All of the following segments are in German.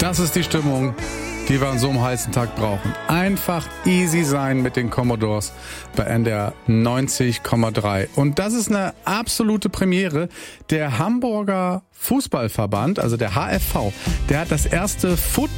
Das ist die Stimmung, die wir an so einem heißen Tag brauchen. Einfach easy sein mit den Commodores bei NDR 90,3. Und das ist eine absolute Premiere. Der Hamburger Fußballverband, also der HFV, der hat das erste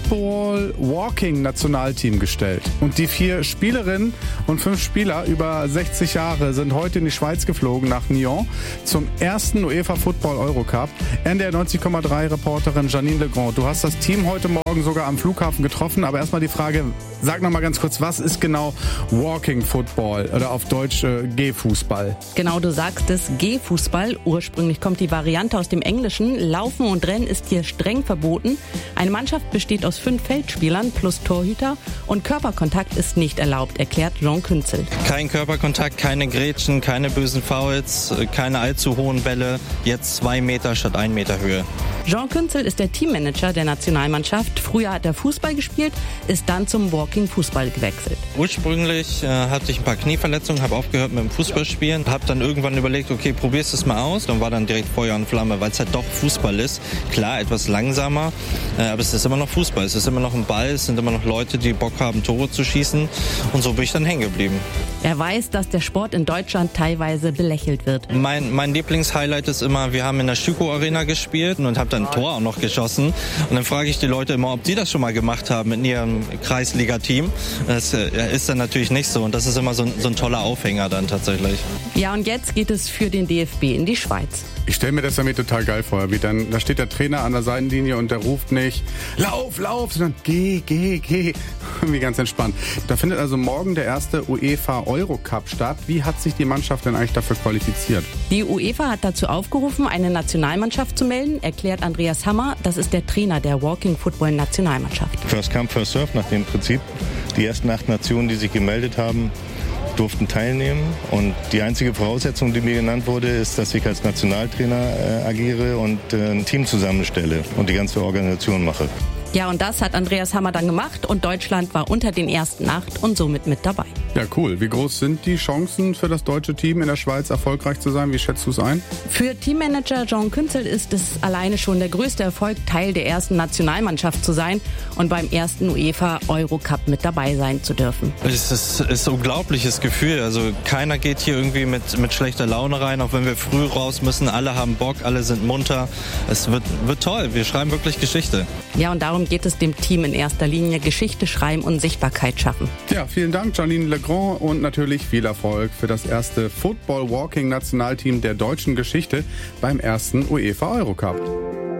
Football-Walking-Nationalteam gestellt. Und die 4 Spielerinnen und 5 Spieler über 60 Jahre sind heute in die Schweiz geflogen, nach Nyon, zum ersten UEFA Football Eurocup. NDR 90,3 Reporterin Janine Legrand, du hast das Team heute Morgen sogar am Flughafen getroffen, aber erstmal die Frage, sag noch mal ganz kurz, was ist genau Walking Football oder auf Deutsch Gehfußball? Genau, du sagst es, Gehfußball. Ursprünglich kommt die Variante aus dem Englischen. Laufen und Rennen ist hier streng verboten. Eine Mannschaft besteht aus 5 Feldspielern plus Torhüter und Körperkontakt ist nicht erlaubt, erklärt Jean Künzel. Kein Körperkontakt, keine Grätschen, keine bösen Fouls, keine allzu hohen Bälle, jetzt 2 Meter statt 1 Meter Höhe. Jean Künzel ist der Teammanager der Nationalmannschaft. Früher hat er Fußball gespielt, ist dann zum Walking-Fußball gewechselt. Ursprünglich hatte ich ein paar Knieverletzungen, habe aufgehört mit dem Fußballspielen, habe dann irgendwann überlegt, okay, probierst es mal aus. Dann war dann direkt Feuer und Flamme, weil es halt doch Fußball ist. Klar, etwas langsamer, aber es ist immer noch Fußball. Es ist immer noch ein Ball, es sind immer noch Leute, die Bock haben, Tore zu schießen. Und so bin ich dann hängen geblieben. Er weiß, dass der Sport in Deutschland teilweise belächelt wird. Mein Lieblingshighlight ist immer, wir haben in der Schüko Arena gespielt und habe dann ein Tor auch noch geschossen. Und dann frage ich die Leute immer, ob die das schon mal gemacht haben in ihrem Kreisliga-Team. Das ist dann natürlich nicht so. Und das ist immer so ein toller Aufhänger dann tatsächlich. Ja, und jetzt geht es für den DFB in die Schweiz. Ich stelle mir das damit total geil vor, wie dann, da steht der Trainer an der Seitenlinie und der ruft nicht, lauf, sondern geh. Irgendwie ganz entspannt. Da findet also morgen der erste UEFA Eurocup statt. Wie hat sich die Mannschaft denn eigentlich dafür qualifiziert? Die UEFA hat dazu aufgerufen, eine Nationalmannschaft zu melden, erklärt Andreas Hammer. Das ist der Trainer der Walking Football Nationalmannschaft. First come, first serve nach dem Prinzip. Die ersten 8 Nationen, die sich gemeldet haben, durften teilnehmen. Und die einzige Voraussetzung, die mir genannt wurde, ist, dass ich als Nationaltrainer agiere und ein Team zusammenstelle und die ganze Organisation mache. Ja, und das hat Andreas Hammer dann gemacht und Deutschland war unter den ersten 8 und somit mit dabei. Ja, cool. Wie groß sind die Chancen für das deutsche Team in der Schweiz erfolgreich zu sein? Wie schätzt du es ein? Für Teammanager Jean Künzel ist es alleine schon der größte Erfolg, Teil der ersten Nationalmannschaft zu sein und beim ersten UEFA Eurocup mit dabei sein zu dürfen. Es ist ein unglaubliches Gefühl. Also keiner geht hier irgendwie mit schlechter Laune rein, auch wenn wir früh raus müssen. Alle haben Bock, alle sind munter. Es wird toll. Wir schreiben wirklich Geschichte. Ja, und darum geht es dem Team in erster Linie, Geschichte schreiben und Sichtbarkeit schaffen. Ja, vielen Dank, Janine Legrand, und natürlich viel Erfolg für das erste Football-Walking-Nationalteam der deutschen Geschichte beim ersten UEFA Eurocup.